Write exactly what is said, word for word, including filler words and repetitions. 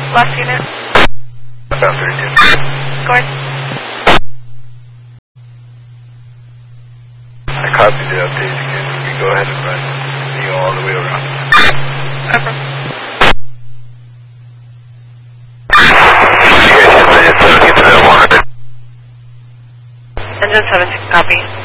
Last unit. About thirty-two. Go ahead. I copied the update again. We can go ahead and run Neo all the way around. Over. Engine seventeen, copy.